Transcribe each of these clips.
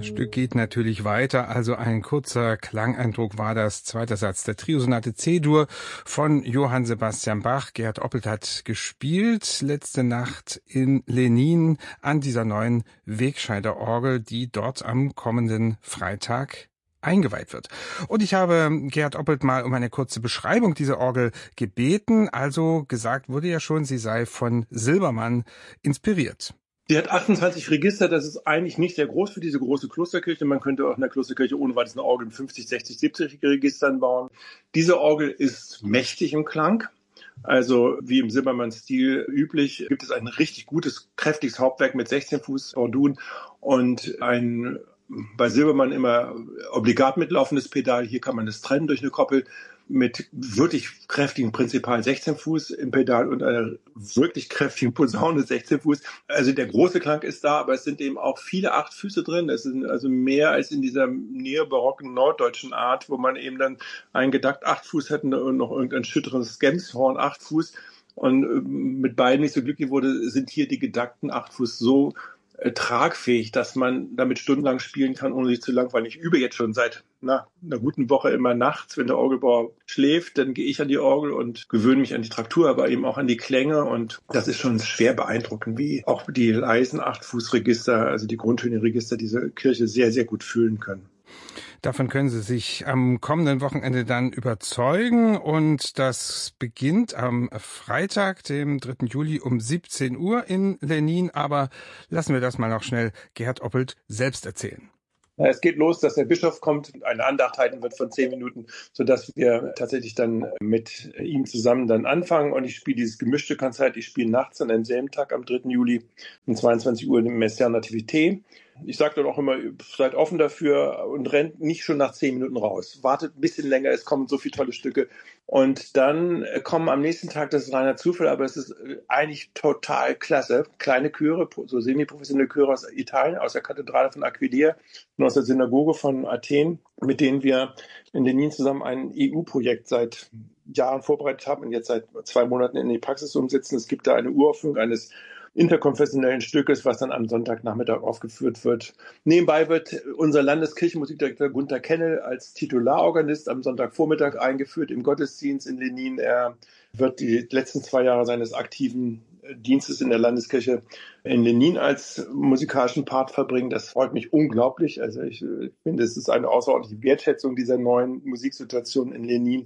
Das Stück geht natürlich weiter, also ein kurzer Klangeindruck war das, zweiter Satz der Triosonate C-Dur von Johann Sebastian Bach. Gerhard Oppelt hat gespielt letzte Nacht in Lenin an dieser neuen Wegscheider-Orgel, die dort am kommenden Freitag eingeweiht wird. Und ich habe Gerhard Oppelt mal um eine kurze Beschreibung dieser Orgel gebeten. Also gesagt wurde ja schon, sie sei von Silbermann inspiriert. Sie hat 28 Register, das ist eigentlich nicht sehr groß für diese große Klosterkirche. Man könnte auch in der Klosterkirche ohne weiteres eine Orgel mit 50, 60, 70 Registern bauen. Diese Orgel ist mächtig im Klang. Also wie im Silbermann-Stil üblich gibt es ein richtig gutes, kräftiges Hauptwerk mit 16 Fuß Bordun und ein bei Silbermann immer obligat mitlaufendes Pedal. Hier kann man das trennen durch eine Koppel mit wirklich kräftigen Prinzipal 16 Fuß im Pedal und einer wirklich kräftigen Posaune 16 Fuß. Also der große Klang ist da, aber es sind eben auch viele 8 Füße drin. Es sind also mehr als in dieser neobarocken norddeutschen Art, wo man eben dann einen gedackt 8 Fuß hätten und noch irgendein schütteres Gemshorn 8 Fuß. Und mit beiden nicht so glücklich wurde, sind hier die gedackten 8 Fuß so tragfähig, dass man damit stundenlang spielen kann, ohne sich zu langweilen. Ich übe jetzt schon seit einer guten Woche immer nachts, wenn der Orgelbauer schläft, dann gehe ich an die Orgel und gewöhne mich an die Traktur, aber eben auch an die Klänge und das ist schon schwer beeindruckend, wie auch die leisen 8-Fuß-Register, also die Grundtöne-Register diese Kirche sehr, sehr gut fühlen können. Davon können Sie sich am kommenden Wochenende dann überzeugen und das beginnt am Freitag, dem 3. Juli um 17 Uhr in Lenin, aber lassen wir das mal noch schnell Gerhard Oppelt selbst erzählen. Es geht los, dass der Bischof kommt, eine Andacht halten wird von 10 Minuten, sodass wir tatsächlich dann mit ihm zusammen dann anfangen. Und ich spiele dieses gemischte Konzert. Ich spiele nachts an demselben Tag am 3. Juli um 22 Uhr im Messiaen Nativité. Ich sage dann auch immer, seid offen dafür und rennt nicht schon nach 10 Minuten raus. Wartet ein bisschen länger, es kommen so viele tolle Stücke. Und dann kommen am nächsten Tag, das ist reiner Zufall, aber es ist eigentlich total klasse, kleine Chöre, so semi-professionelle Chöre aus Italien, aus der Kathedrale von Aquileia und aus der Synagoge von Athen, mit denen wir in Lenin zusammen ein EU-Projekt seit Jahren vorbereitet haben und jetzt seit 2 Monaten in die Praxis umsetzen. Es gibt da eine Uraufführung eines interkonfessionellen Stückes, was dann am Sonntagnachmittag aufgeführt wird. Nebenbei wird unser Landeskirchenmusikdirektor Gunther Kennel als Titularorganist am Sonntagvormittag eingeführt im Gottesdienst in Lenin. Er wird die letzten 2 Jahre seines aktiven Dienstes in der Landeskirche in Lenin als musikalischen Part verbringen. Das freut mich unglaublich. Also ich finde, es ist eine außerordentliche Wertschätzung dieser neuen Musiksituation in Lenin.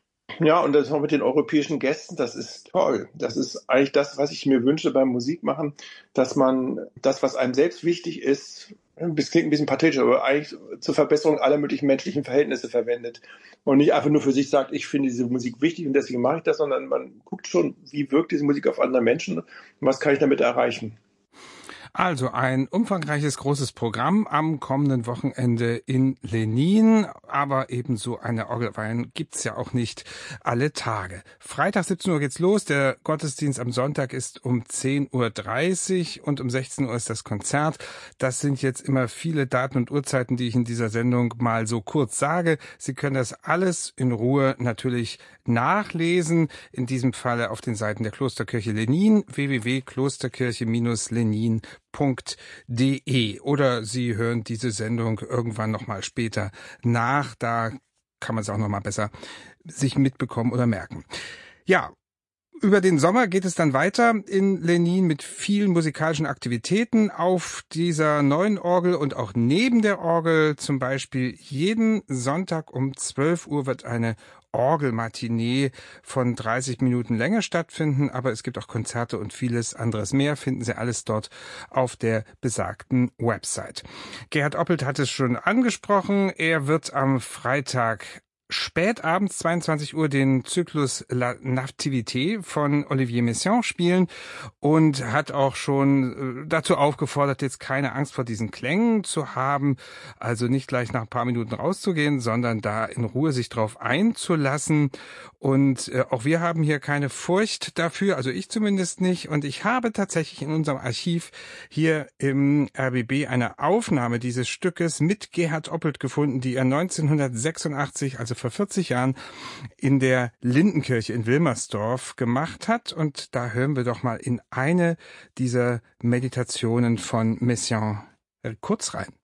Ja, und das auch mit den europäischen Gästen, das ist toll. Das ist eigentlich das, was ich mir wünsche beim Musikmachen, dass man das, was einem selbst wichtig ist, das klingt ein bisschen pathetisch, aber eigentlich zur Verbesserung aller möglichen menschlichen Verhältnisse verwendet und nicht einfach nur für sich sagt, ich finde diese Musik wichtig und deswegen mache ich das, sondern man guckt schon, wie wirkt diese Musik auf andere Menschen und was kann ich damit erreichen. Also ein umfangreiches, großes Programm am kommenden Wochenende in Lenin, aber ebenso eine Orgelweihe gibt's ja auch nicht alle Tage. Freitag 17 Uhr geht's los, der Gottesdienst am Sonntag ist um 10.30 Uhr und um 16 Uhr ist das Konzert. Das sind jetzt immer viele Daten und Uhrzeiten, die ich in dieser Sendung mal so kurz sage. Sie können das alles in Ruhe natürlich nachlesen, in diesem Falle auf den Seiten der Klosterkirche Lenin, www.klosterkirche-lenin.de, oder Sie hören diese Sendung irgendwann nochmal später nach, da kann man es auch nochmal besser sich mitbekommen oder merken. Ja, über den Sommer geht es dann weiter in Lenin mit vielen musikalischen Aktivitäten auf dieser neuen Orgel und auch neben der Orgel. Zum Beispiel jeden Sonntag um 12 Uhr wird eine Orgelmatinee von 30 Minuten Länge stattfinden, aber es gibt auch Konzerte und vieles anderes mehr. Finden Sie alles dort auf der besagten Website. Gerhard Oppelt hat es schon angesprochen. Er wird am Freitag spät abends 22 Uhr den Zyklus La Nativité von Olivier Messiaen spielen und hat auch schon dazu aufgefordert, jetzt keine Angst vor diesen Klängen zu haben, also nicht gleich nach ein paar Minuten rauszugehen, sondern da in Ruhe sich drauf einzulassen. Und auch wir haben hier keine Furcht dafür, also ich zumindest nicht. Und ich habe tatsächlich in unserem Archiv hier im RBB eine Aufnahme dieses Stückes mit Gerhard Oppelt gefunden, die er 1986, also vor 40 Jahren, in der Lindenkirche in Wilmersdorf gemacht hat. Und da hören wir doch mal in eine dieser Meditationen von Messiaen kurz rein.